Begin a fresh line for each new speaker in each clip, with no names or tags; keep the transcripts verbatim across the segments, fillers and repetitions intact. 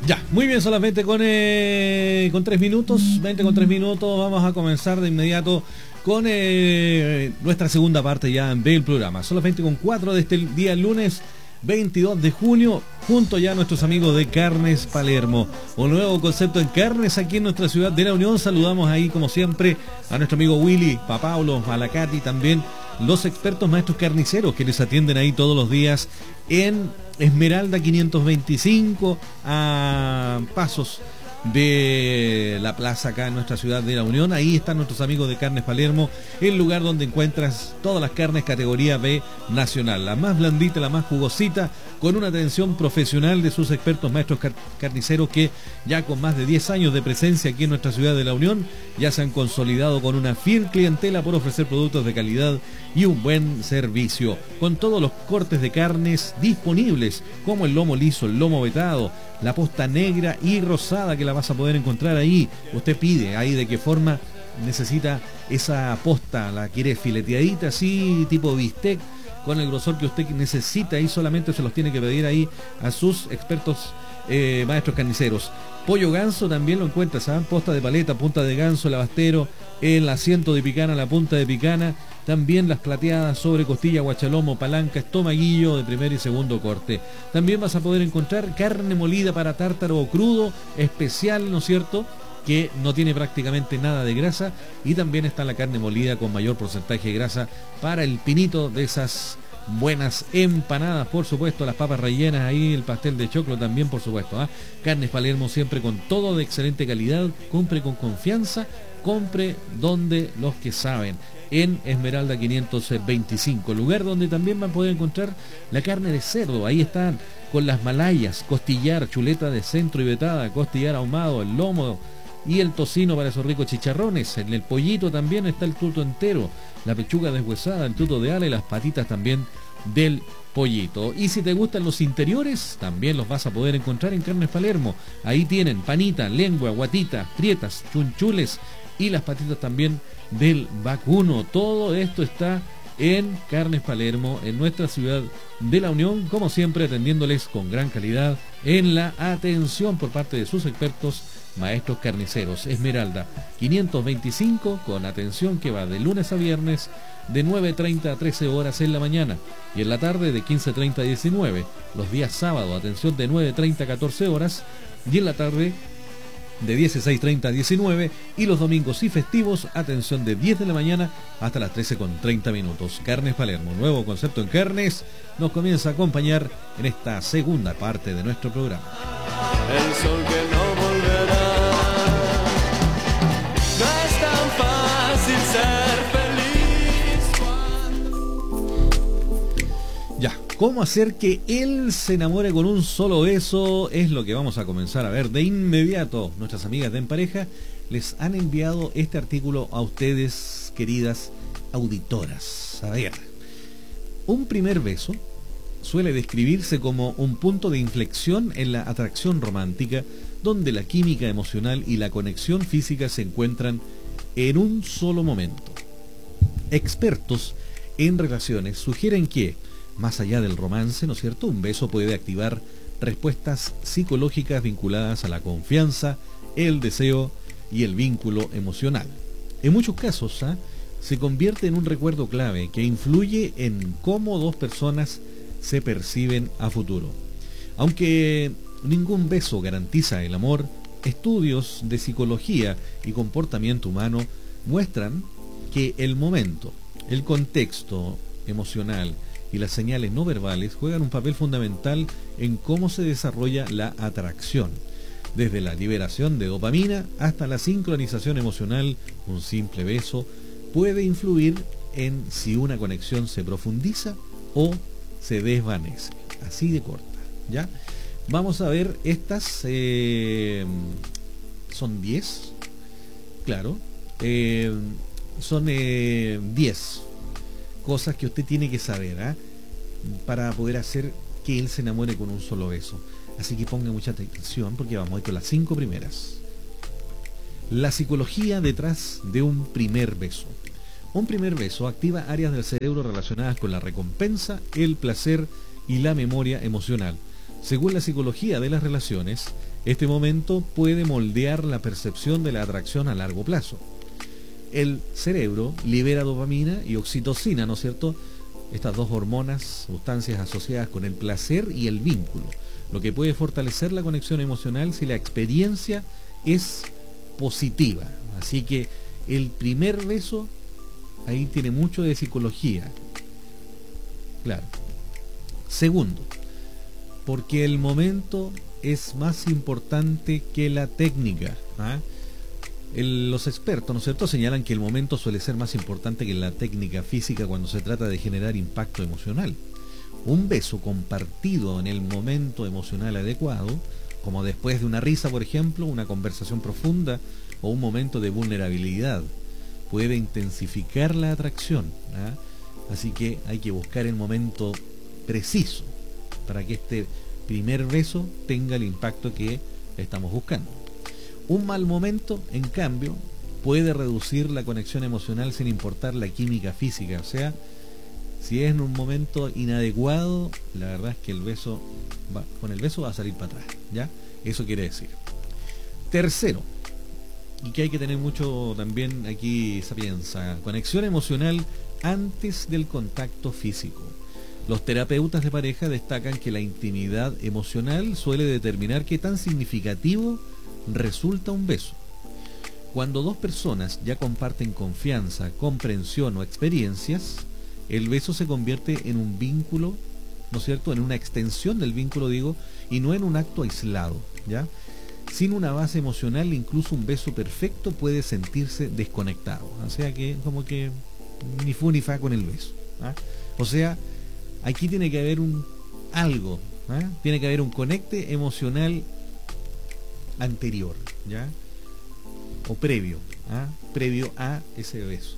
Ya, muy bien, solamente con, eh, con tres minutos, veinte con tres minutos, vamos a comenzar de inmediato con eh, nuestra segunda parte ya del programa. Son las veinte con cuatro de este día lunes veintidós de junio, junto ya a nuestros amigos de Carnes Palermo. Un nuevo concepto en carnes aquí en nuestra ciudad de La Unión. Saludamos ahí como siempre a nuestro amigo Willy, a Paulo, a la Katy, también los expertos maestros carniceros que les atienden ahí todos los días en Esmeralda quinientos veinticinco, a pasos de la plaza acá en nuestra ciudad de La Unión. Ahí están nuestros amigos de Carnes Palermo, el lugar donde encuentras todas las carnes categoría B nacional, la más blandita, la más jugosita, con una atención profesional de sus expertos maestros car carniceros que ya con más de diez años de presencia aquí en nuestra ciudad de La Unión ya se han consolidado con una fiel clientela por ofrecer productos de calidad y un buen servicio, con todos los cortes de carnes disponibles, como el lomo liso, el lomo vetado, la posta negra y rosada, que la vas a poder encontrar ahí. Usted pide ahí de qué forma necesita esa posta, la quiere fileteadita así, tipo bistec, con el grosor que usted necesita, y solamente se los tiene que pedir ahí a sus expertos eh, maestros carniceros. Pollo ganso también lo encuentras, ¿saben? Posta de paleta, punta de ganso, el abastero, el asiento de picana, la punta de picana, también las plateadas sobre costilla, guachalomo, palanca, estomaguillo de primer y segundo corte. También vas a poder encontrar carne molida para tártaro o crudo, especial, ¿no es cierto?, que no tiene prácticamente nada de grasa, y también está la carne molida con mayor porcentaje de grasa para el pinito de esas buenas empanadas, por supuesto, las papas rellenas ahí, el pastel de choclo también, por supuesto, ¿eh? Carnes Palermo, siempre con todo de excelente calidad. Compre con confianza, compre donde los que saben, en Esmeralda quinientos veinticinco, lugar donde también van a poder encontrar la carne de cerdo. Ahí están con las malayas, costillar, chuleta de centro y vetada, costillar ahumado, el lomo y el tocino para esos ricos chicharrones. En el pollito también está el tuto entero, la pechuga deshuesada, el tuto de ala y las patitas también del pollito. Y si te gustan los interiores, también los vas a poder encontrar en Carnes Palermo. Ahí tienen panita, lengua, guatita, prietas, chunchules y las patitas también del vacuno. Todo esto está en Carnes Palermo, en nuestra ciudad de La Unión, como siempre atendiéndoles con gran calidad en la atención por parte de sus expertos maestros carniceros. Esmeralda quinientos veinticinco, con atención que va de lunes a viernes de nueve treinta a trece horas en la mañana, y en la tarde de quince treinta a diecinueve. Los días sábado atención de nueve treinta a catorce horas, y en la tarde de dieciséis treinta a diecinueve, y los domingos y festivos atención de diez de la mañana hasta las trece con treinta minutos. Carnes Palermo, nuevo concepto en carnes, nos comienza a acompañar en esta segunda parte de nuestro programa.
El sol que no volverá. No es tan fácil ser feliz cuando...
Ya, ¿cómo hacer que él se enamore con un solo beso? Es lo que vamos a comenzar a ver de inmediato. Nuestras amigas de En Pareja les han enviado este artículo a ustedes, queridas auditoras. A ver, un primer beso suele describirse como un punto de inflexión en la atracción romántica, donde la química emocional y la conexión física se encuentran en un solo momento. Expertos en relaciones sugieren que, más allá del romance, ¿no es cierto?, un beso puede activar respuestas psicológicas vinculadas a la confianza, el deseo y el vínculo emocional. En muchos casos, ¿eh?, se convierte en un recuerdo clave que influye en cómo dos personas se perciben a futuro. Aunque ningún beso garantiza el amor, estudios de psicología y comportamiento humano muestran que el momento, el contexto emocional y las señales no verbales juegan un papel fundamental en cómo se desarrolla la atracción. Desde la liberación de dopamina hasta la sincronización emocional, un simple beso puede influir en si una conexión se profundiza o se desvanece. Así de corta, ¿ya? Vamos a ver estas, eh, son diez, claro, eh, son eh, diez cosas que usted tiene que saber, ¿eh?, para poder hacer que él se enamore con un solo beso. Así que ponga mucha atención porque vamos a ir con las cinco primeras. La psicología detrás de un primer beso. Un primer beso activa áreas del cerebro relacionadas con la recompensa, el placer y la memoria emocional. Según la psicología de las relaciones, este momento puede moldear la percepción de la atracción a largo plazo. El cerebro libera dopamina y oxitocina, ¿no es cierto? Estas dos hormonas, sustancias asociadas con el placer y el vínculo, lo que puede fortalecer la conexión emocional si la experiencia es positiva. Así que el primer beso, ahí tiene mucho de psicología. Claro. Segundo, porque el momento es más importante que la técnica. ¿Ah? El, los expertos, ¿no es cierto?, señalan que el momento suele ser más importante que la técnica física cuando se trata de generar impacto emocional. Un beso compartido en el momento emocional adecuado, como después de una risa, por ejemplo, una conversación profunda o un momento de vulnerabilidad, puede intensificar la atracción. ¿Ah? Así que hay que buscar el momento preciso para que este primer beso tenga el impacto que estamos buscando. Un mal momento, en cambio, puede reducir la conexión emocional sin importar la química física. O sea, si es en un momento inadecuado, la verdad es que el beso va, con el beso va a salir para atrás, ¿ya? Eso quiere decir. Tercero, y que hay que tener mucho también aquí sapienza, conexión emocional antes del contacto físico. Los terapeutas de pareja destacan que la intimidad emocional suele determinar qué tan significativo resulta un beso. Cuando dos personas ya comparten confianza, comprensión o experiencias, el beso se convierte en un vínculo, ¿no es cierto?, en una extensión del vínculo, digo, y no en un acto aislado, ¿ya? Sin una base emocional, incluso un beso perfecto puede sentirse desconectado. O sea que como que ni fu ni fa con el beso. ¿Ah? O sea, aquí tiene que haber un algo, ¿ah? Tiene que haber un conecte emocional anterior, ¿ya? O previo, ¿ah? Previo a ese beso.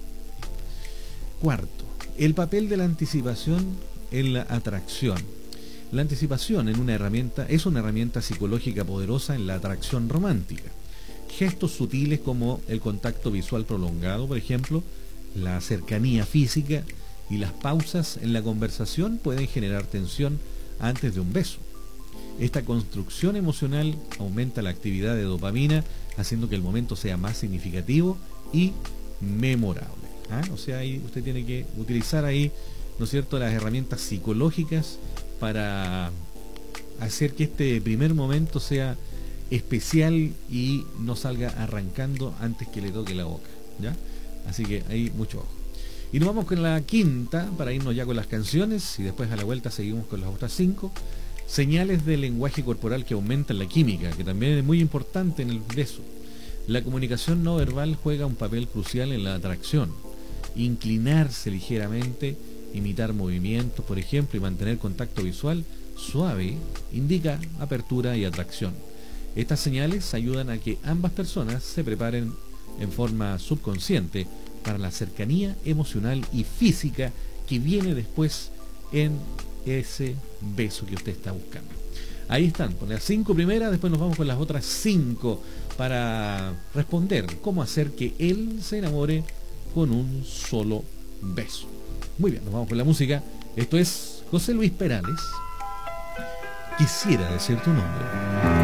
Cuarto, el papel de la anticipación en la atracción. La anticipación en una herramienta es una herramienta psicológica poderosa en la atracción romántica. Gestos sutiles como el contacto visual prolongado, por ejemplo, la cercanía física y las pausas en la conversación pueden generar tensión antes de un beso. Esta construcción emocional aumenta la actividad de dopamina, haciendo que el momento sea más significativo y memorable. ¿Ah? O sea, ahí usted tiene que utilizar ahí, ¿no es cierto?, las herramientas psicológicas para hacer que este primer momento sea especial y no salga arrancando antes que le toque la boca, ¿ya? Así que ahí mucho ojo. Y nos vamos con la quinta para irnos ya con las canciones y después a la vuelta seguimos con las otras cinco. Señales del lenguaje corporal que aumentan la química, que también es muy importante en el beso. La comunicación no verbal juega un papel crucial en la atracción. Inclinarse ligeramente, imitar movimientos, por ejemplo, y mantener contacto visual suave indica apertura y atracción. Estas señales ayudan a que ambas personas se preparen en forma subconsciente para la cercanía emocional y física que viene después en ese beso que usted está buscando. Ahí están, con las cinco primeras, después nos vamos con las otras cinco para responder cómo hacer que él se enamore con un solo beso. Muy bien, nos vamos con la música. Esto es José Luis Perales. Quisiera decir tu nombre.